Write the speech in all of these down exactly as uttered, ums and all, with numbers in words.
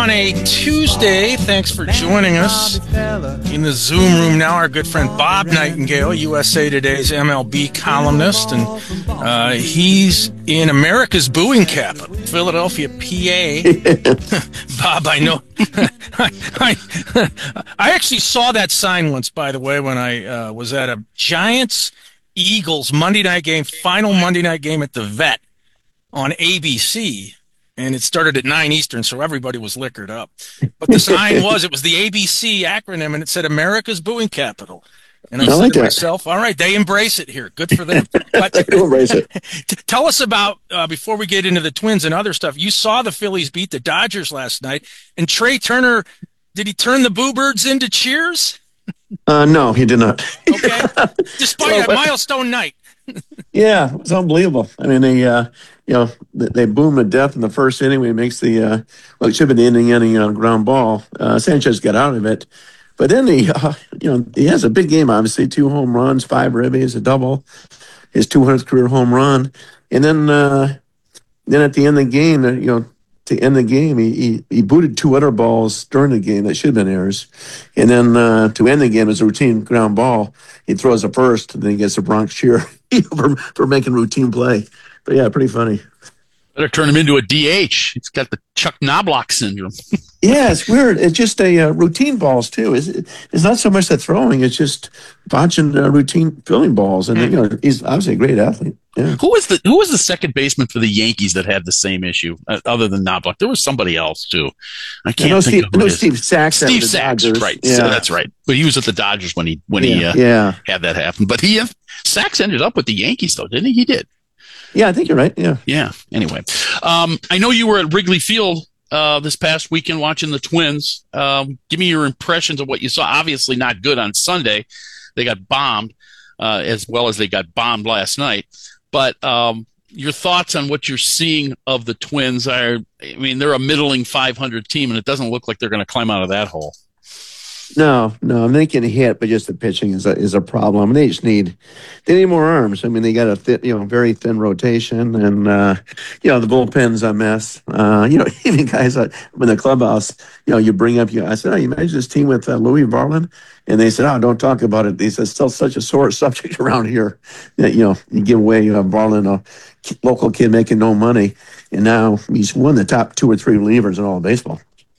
On a Tuesday, thanks for joining us. In the Zoom room now, our good friend Bob Nightingale, U S A Today's M L B columnist, and uh, he's in America's booing capital, Philadelphia, P A. Bob, I know. I, I, I actually saw that sign once, by the way, when I uh, was at a Giants-Eagles Monday night game, final Monday night game at the Vet on A B C. And it started at nine Eastern, so everybody was liquored up. But the sign was, it was the A B C acronym, and it said America's booing capital. And I, I said like to that. myself, all right, they embrace it here. Good for them. But they embrace it. Tell us about, uh, before we get into the Twins and other stuff, you saw the Phillies beat the Dodgers last night, and Trey Turner, did he turn the Boo Birds into cheers? Uh, no, he did not. Okay. Despite so, a milestone night. Yeah, it was unbelievable. I mean, they, uh, you know, they boomed to death in the first inning when he makes the, uh, well, it should have been the ending inning on ground ball. Uh, Sanchez got out of it. But then he, uh, you know, he has a big game, obviously, two home runs, five ribbies, a double, his two hundredth career home run. And then, uh, then at the end of the game, you know, to end the game, he, he, he booted two other balls during the game that should have been errors. And then uh, to end the game, as a routine ground ball, he throws a first, and then he gets a Bronx cheer for, for making routine play. But yeah, pretty funny. Better turn him into a D H. He's got the Chuck Knobloch syndrome. Yeah, it's weird. It's just a uh, routine balls too. It's, it's not so much the throwing; it's just botching uh, routine filling balls. And you know, he's obviously a great athlete. Yeah. Who was the Who was the second baseman for the Yankees that had the same issue, uh, other than Knobloch? There was somebody else too. I can't yeah, no, think Steve, of who no it is. Steve Sachs. Steve Sachs, right? Yeah. So that's right. But he was at the Dodgers when he when yeah. he uh, yeah. had that happen. But he Sachs ended up with the Yankees, though, didn't he? He did. Yeah, I think you're right. Yeah. Yeah. Anyway, um, I know you were at Wrigley Field uh, this past weekend watching the Twins. Um, give me your impressions of what you saw. Obviously not good on Sunday. They got bombed uh, as well as they got bombed last night. But um, your thoughts on what you're seeing of the Twins are, I mean, they're a middling five hundred team, and it doesn't look like they're going to climb out of that hole. No, no, they can hit, but just the pitching is a, is a problem. They just need they need more arms. I mean, they got a thin, you know, very thin rotation, and uh, you know the bullpen's a mess. Uh, you know, even guys uh, in the clubhouse, you know, you bring up you. I said, oh, you imagine this team with uh, Louis Varland, and they said, oh, don't talk about it. They said, it's still such a sore subject around here that you know you give away uh, Varland, a local kid making no money, and now he's one of the top two or three relievers in all of baseball.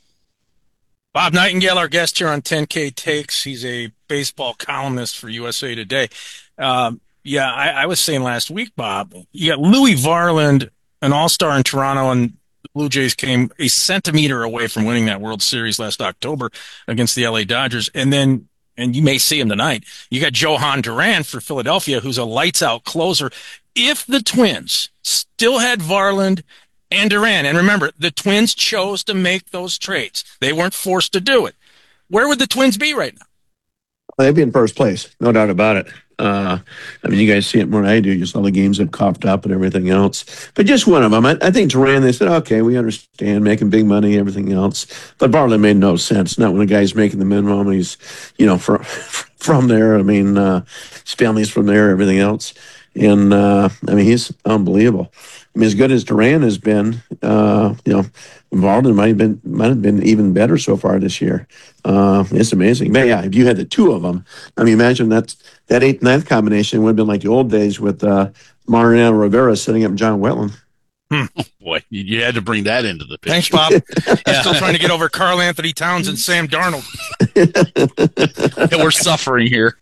Bob Nightingale, our guest here on ten K Takes. He's a baseball columnist for U S A Today. Um, yeah, I, I was saying last week, Bob, you got Louis Varland, an all-star in Toronto, and the Blue Jays came a centimeter away from winning that World Series last October against the L A Dodgers. And then, and you may see him tonight, you got Johan Duran for Philadelphia, who's a lights-out closer. If the Twins still had Varland and Duran, and remember, the Twins chose to make those trades. They weren't forced to do it. Where would the Twins be right now? They'd be in first place, no doubt about it. Uh, I mean, you guys see it more than I do. Just all the games have coughed up and everything else. But just one of them. I, I think Duran, they said, okay, we understand making big money, everything else. But Varland made no sense. Not when a guy's making the minimum. He's, you know, from, from there. I mean, uh, his family's from there, everything else. And, uh, I mean, he's unbelievable. I mean, as good as Duran has been, uh, you know, Varland might have been might have been even better so far this year. Uh, it's amazing. But yeah, if you had the two of them, I mean, imagine that that eighth ninth combination would have been like the old days with uh, Mariano Rivera sitting up John Wetland. Hmm. Oh boy, you had to bring that into the picture. Thanks, Bob. yeah. Still trying to get over Karl Anthony Towns and Sam Darnold. Yeah, we're suffering here.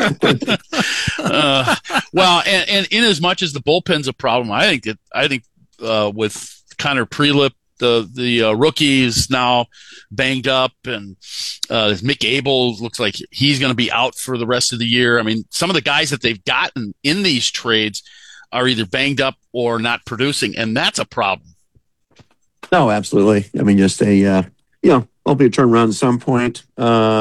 uh, well, and, and in as much as the bullpen's a problem, I think that I think uh, with Connor Prelip, the the uh, rookie is now banged up, and uh, Mick Abel looks like he's going to be out for the rest of the year. I mean, some of the guys that they've gotten in these trades are either banged up or not producing, and that's a problem. No, absolutely. I mean, just a, uh, you know, hopefully a turnaround at some point. Uh,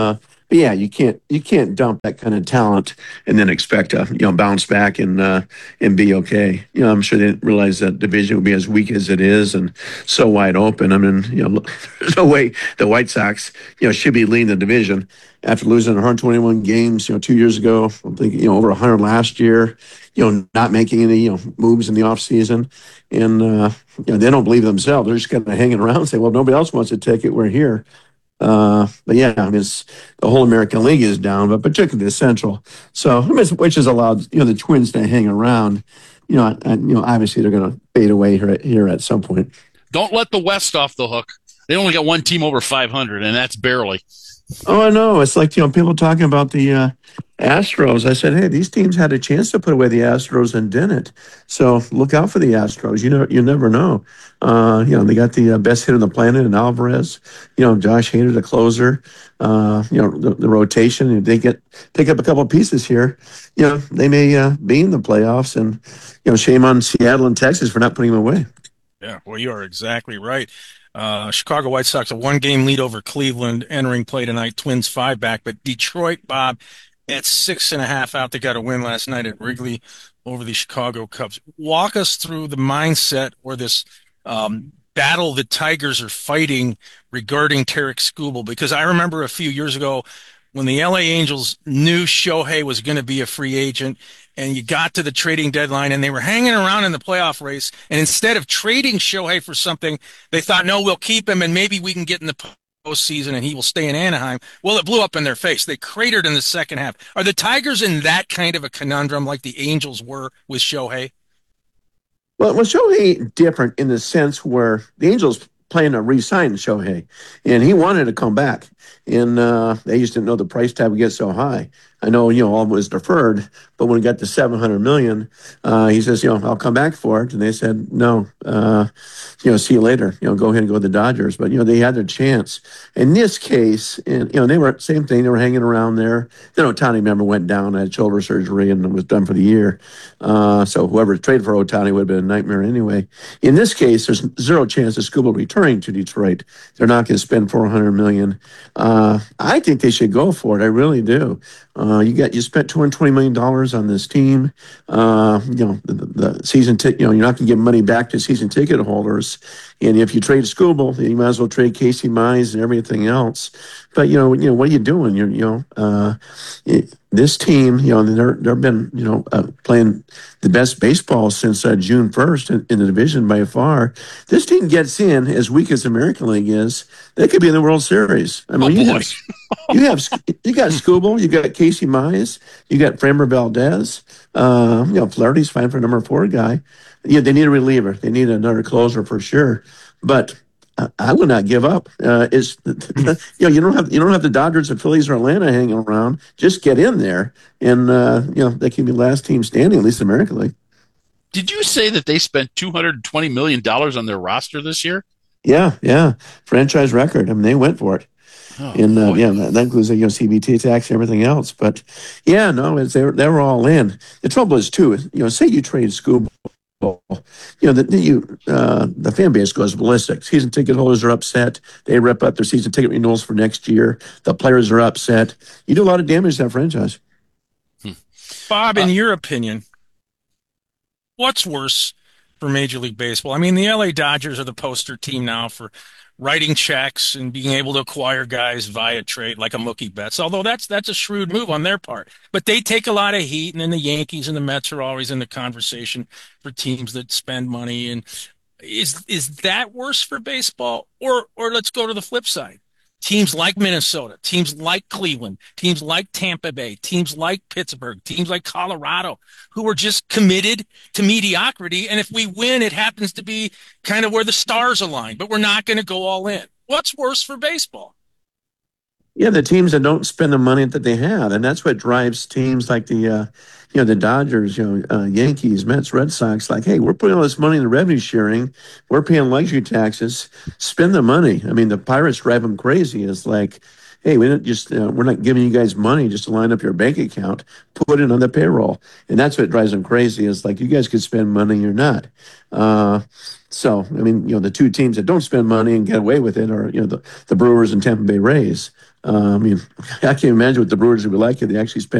but yeah, you can't you can't dump that kind of talent and then expect to you know bounce back and uh, and be okay. You know, I'm sure they didn't realize that division would be as weak as it is and so wide open. I mean, you know, there's no way the White Sox you know should be leading the division after losing one hundred twenty-one games. You know, two years ago, I'm thinking you know over one hundred last year. You know, not making any you know moves in the offseason. and uh, you know they don't believe themselves. They're just kind of hanging around and say, well, nobody else wants to take it. We're here. Uh, but yeah, I mean, it's, the whole American League is down, but particularly the Central. So, I mean, which has allowed you know the Twins to hang around. You know, and, you know, obviously they're going to fade away here at, here at some point. Don't let the West off the hook. They only got one team over five hundred, and that's barely. Oh, I know. It's like you know people talking about the uh, Astros. I said, hey, these teams had a chance to put away the Astros and didn't. So look out for the Astros. You know, you never know. Uh, you know, they got the uh, best hit on the planet in Alvarez. You know, Josh Hader, the closer. Uh, you know, the, the rotation. If they get pick up a couple of pieces here, you know, they may uh, be in the playoffs. And you know, shame on Seattle and Texas for not putting them away. Yeah, well, you are exactly right. Uh, Chicago White Sox a one-game lead over Cleveland entering play tonight. Twins five back, but Detroit, Bob, at six and a half out. They got a win last night at Wrigley over the Chicago Cubs. Walk us through the mindset or this um, battle the Tigers are fighting regarding Tarek Skubal, because I remember a few years ago when the L A Angels knew Shohei was going to be a free agent, and you got to the trading deadline and they were hanging around in the playoff race. And instead of trading Shohei for something, they thought, no, we'll keep him and maybe we can get in the postseason and he will stay in Anaheim. Well, it blew up in their face. They cratered in the second half. Are the Tigers in that kind of a conundrum like the Angels were with Shohei? Well, well, Shohei different in the sense where the Angels plan to re-sign Shohei, and he wanted to come back, and uh, they just didn't know the price tag would get so high. I know, you know, all was deferred, but when it got to seven hundred million, uh, he says, you know, I'll come back for it, and they said no. Uh, you know, see you later. You know, go ahead and go to the Dodgers. But you know, they had their chance. In this case, and you know, they were same thing. They were hanging around there. Then Ohtani, remember, went down, had shoulder surgery, and was done for the year. Uh, so whoever traded for Ohtani would have been a nightmare anyway. In this case, there's zero chance of Skubal returning to Detroit. They're not going to spend four hundred million. Uh, I think they should go for it. I really do. Uh, you got you spent two hundred twenty million dollars on this team. Uh, you know the, the season ticket. You know you're not going to give money back to season ticket holders. And if you trade Skubal, you might as well trade Casey Mize and everything else. But you know you know what are you doing? You're you know uh, it, this team. You know they're they've been you know uh, playing the best baseball since uh, June first in, in the division by far. This team gets in as weak as the American League is. They could be in the World Series. I mean, oh, you boy. have you have you got Skubal, you got Casey Mize, you got Framber Valdez. Uh, you know, Flaherty's fine for number four guy. Yeah, they need a reliever. They need another closer for sure. But I, I would not give up. Uh, is you know you don't have you don't have the Dodgers, or Phillies, or Atlanta hanging around. Just get in there, and uh, you know they can be last team standing, at least in the American League. Did you say that they spent two hundred twenty million dollars on their roster this year? Yeah, yeah, franchise record. I mean, they went for it. Oh, and uh, boy. yeah, that, that includes you know C B T tax and everything else. But yeah, no, it's, they were they were all in. The trouble is too, you know, say you trade Skubal, you know, the, the you uh, the fan base goes ballistic. Season ticket holders are upset. They rip up their season ticket renewals for next year. The players are upset. You do a lot of damage to that franchise. Bob, in Uh, your opinion, what's worse for Major League Baseball? I mean, the L A Dodgers are the poster team now for writing checks and being able to acquire guys via trade, like a Mookie Betts. Although that's that's a shrewd move on their part. But they take a lot of heat, and then the Yankees and the Mets are always in the conversation for teams that spend money. And is is that worse for baseball? Or or let's go to the flip side. Teams like Minnesota, teams like Cleveland, teams like Tampa Bay, teams like Pittsburgh, teams like Colorado, who are just committed to mediocrity. And if we win, it happens to be kind of where the stars align, but we're not going to go all in. What's worse for baseball? Yeah, the teams that don't spend the money that they have, and that's what drives teams like the, uh, you know, the Dodgers, you know, uh, Yankees, Mets, Red Sox. Like, hey, we're putting all this money in the revenue sharing. We're paying luxury taxes. Spend the money. I mean, the Pirates drive them crazy. It's like, hey, we don't just uh, we're not giving you guys money just to line up your bank account. Put it on the payroll, and that's what drives them crazy. Is like you guys could spend money or not. Uh, So, I mean, you know, the two teams that don't spend money and get away with it are, you know, the, the Brewers and Tampa Bay Rays. Uh, I mean, I can't imagine what the Brewers would be like if they actually spent